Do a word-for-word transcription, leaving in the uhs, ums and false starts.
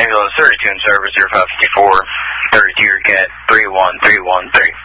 ambulance thirty-two in service, zero five five four, thirty-two, your cat, three one three one three.